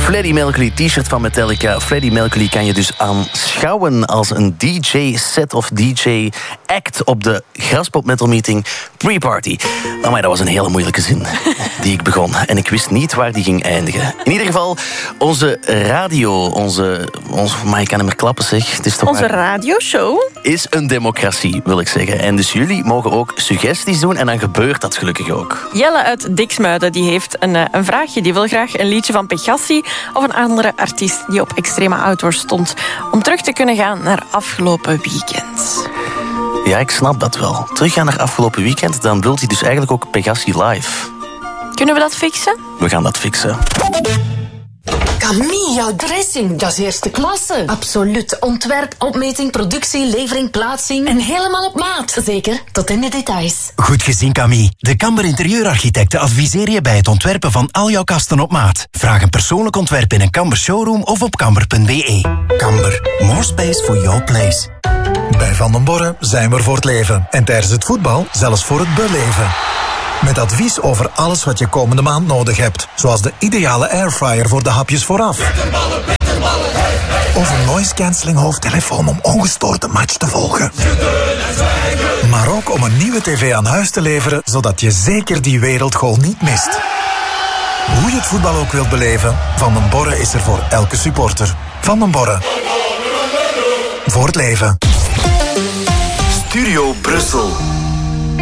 Freddie Mercury, t-shirt van Metallica. Freddie Mercury kan je dus aanschouwen als een DJ-set of DJ-act op de Graspop Metal Meeting pre-party. Maar dat was een hele moeilijke zin die ik begon. En ik wist niet waar die ging eindigen. In ieder geval, onze radio, maar ik kan hem maar klappen zeg. Het is toch onze radioshow is een democratie, wil ik zeggen. En dus jullie mogen ook suggesties doen en dan gebeurt dat gelukkig ook. Jelle uit Diksmuiden die heeft een vraagje. Die wil graag een liedje van Pegassi of een andere artiest die op Extreme Outdoors stond. Om terug te kunnen gaan naar afgelopen weekend. Ja, ik snap dat wel. Teruggaan naar afgelopen weekend, dan wilt hij dus eigenlijk ook Pegassi live. Kunnen we dat fixen? We gaan dat fixen. Camille, jouw dressing, dat is eerste klasse. Absoluut. Ontwerp, opmeting, productie, levering, plaatsing. En helemaal op maat. Zeker, tot in de details. Goed gezien, Camille. De Kamber Interieurarchitecten adviseren je bij het ontwerpen van al jouw kasten op maat. Vraag een persoonlijk ontwerp in een Kamber showroom of op kamber.be. Kamber, more space for your place. Bij Van den Borre zijn we er voor het leven. En tijdens het voetbal zelfs voor het beleven. Met advies over alles wat je komende maand nodig hebt. Zoals de ideale airfryer voor de hapjes vooraf. Of een noise cancelling hoofdtelefoon om ongestoord de match te volgen. Maar ook om een nieuwe tv aan huis te leveren, zodat je zeker die wereldgoal niet mist. Hoe je het voetbal ook wilt beleven, Van den Borre is er voor elke supporter. Van den Borre. Voor het leven. Studio Brussel.